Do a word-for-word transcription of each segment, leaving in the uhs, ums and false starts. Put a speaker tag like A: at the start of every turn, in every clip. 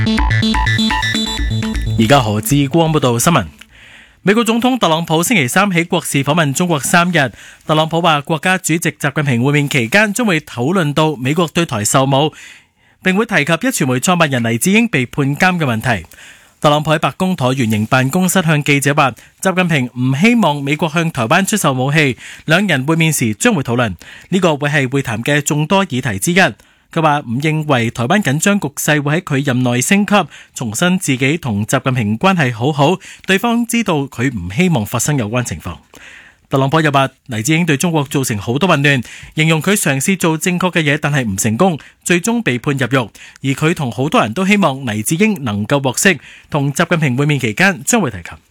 A: 而家何志光報道新聞。美國總統特朗普星期三起國事訪問中國三日。特朗普話，國家主席習近平會面期間將會討論到美國對台售武，並會提及壹傳媒創辦人黎智英被判監嘅問題。特朗普喺白宮橢圓形辦公室向記者話，習近平唔希望美國向台灣出售武器，兩人會面時將會討論，呢個會係會談嘅眾多議題之一。佢話唔認為台灣緊張局勢會喺佢任內升級，重申自己同習近平關係好好，對方知道佢唔希望發生有關情況。特朗普又話，黎智英對中國造成好多混亂，形容佢嘗試做正確嘅嘢，但係唔成功，最終被判入獄。而佢同好多人都希望黎智英能夠獲釋，同習近平會面期間將會提及。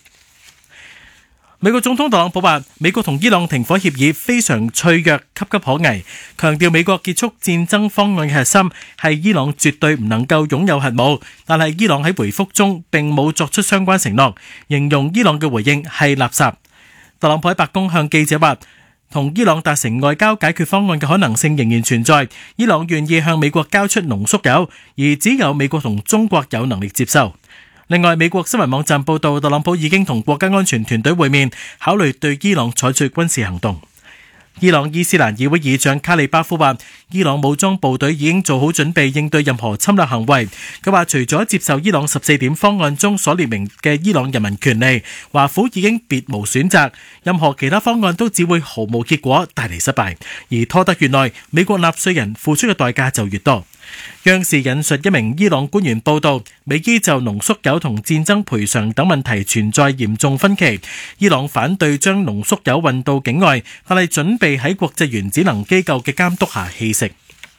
A: 美國總統特朗普話，美國同伊朗停火協議非常脆弱，岌岌可危，強調美國結束戰爭方案嘅核心係伊朗絕對唔能夠擁有核武，但係伊朗喺回覆中並冇作出相關承諾，形容伊朗嘅回應係垃圾。特朗普喺白宮向記者話，同伊朗達成外交解決方案嘅可能性仍然存在，伊朗願意向美國交出濃縮鈾，而只有美國同中國有能力接受。另外，美國新聞網站報道，特朗普已經同國家安全團隊會面，考慮對伊朗採取軍事行動。伊朗伊斯蘭議會議長卡里巴夫話，伊朗武裝部隊已經做好準備應對任何侵略行為。佢話，除咗接受伊朗十四點方案中所列明嘅伊朗人民權利，華府已經別無選擇，任何其他方案都只會毫無結果，帶嚟失敗，而拖得越耐，美國納稅人付出嘅代價就越多。央視引述一名伊朗官員報道，美伊就濃縮鈾同戰爭賠償等問題存在嚴重分歧。伊朗反對將濃縮鈾運到境外，但係準備喺國際原子能機構嘅監督下棄食。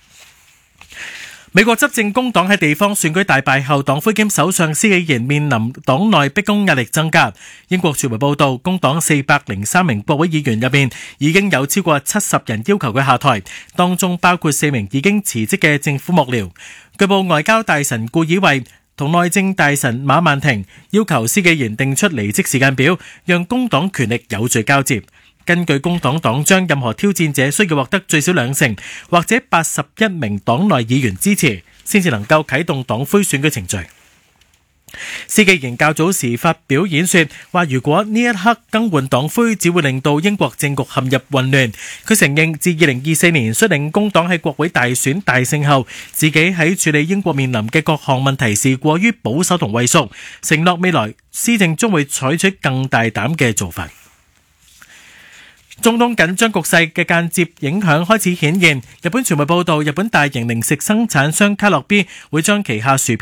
A: 美國執政工黨喺地方選舉大敗後，黨魁兼首相施紀賢面臨黨內逼宮壓力增加。英國傳媒報道，工黨四百零三名國會議員入面已經有超過七十人要求佢下台，當中包括四名已經辭職嘅政府幕僚。據報外交大臣顧以惠同內政大臣馬曼婷要求施紀賢定出離職時間表，讓工黨權力有序交接。根據工黨黨章，任何挑戰者需要獲得最少兩成或者八十一名黨內議員支持，先至能夠啟動黨魁選舉程序。施紀賢較早時發表演說，話如果呢一刻更換黨魁，只會令到英國政局陷入混亂。佢承認自二零二四年率領工黨喺國會大選大勝後，自己喺處理英國面臨嘅各項問題時過於保守同畏縮，承諾未來施政將會採取更大膽嘅做法。中東緊張局勢嘅間接影響開始顯現。日本傳媒報道，日本大型零食生產商卡樂 B 會將旗下薯片